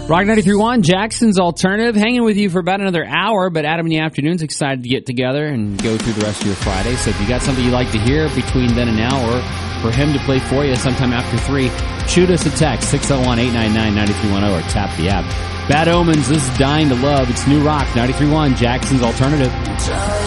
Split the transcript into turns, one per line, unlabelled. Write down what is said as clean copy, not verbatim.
Rock 93.1, Jackson's Alternative, hanging with you for about another hour, but Adam in the afternoon's excited to get together and go through the rest of your Friday. So if you got something you'd like to hear between then and now, or for him to play for you sometime after 3, shoot us a text, 601-899-9310, or tap the app. Bad Omens, this is Dying to Love. It's New Rock 93.1, Jackson's Alternative.